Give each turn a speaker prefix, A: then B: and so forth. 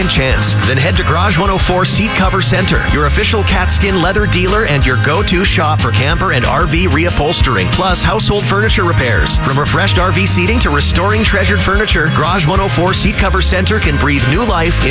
A: second chance. Then head to Garage 104 Seat Cover Center, your official Catskin leather dealer and your go-to shop for camper and RV reupholstering, plus household furniture repairs. From refreshed RV seating to restoring treasured furniture, Garage 104 Seat Cover Center can breathe new life